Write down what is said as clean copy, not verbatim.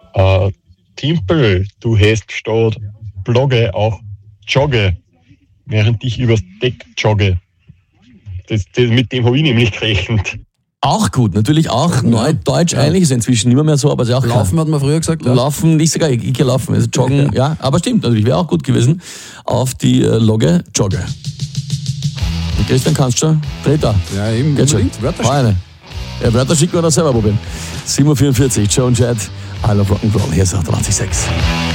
Timpel, du hast statt Blogge auch Jogge, während ich übers Deck jogge. Mit dem habe ich nämlich gerechnet. Auch gut, natürlich auch Neudeutsch eigentlich, ist inzwischen nicht mehr so, aber ist auch Laufen hat man früher gesagt. Laufen, nicht sogar ich gelaufen, also joggen, ja, aber stimmt natürlich, wäre auch gut gewesen. Auf die Logge, Jogge. Und Christian, kannst du? Dreht da. Ja, eben. Geht schon. Wörter schicken. Ja, Wörter schicken oder selber probieren. 7.44 Uhr, Joe und Chad, I Love Rock'n'Roll, hier ist 28.6.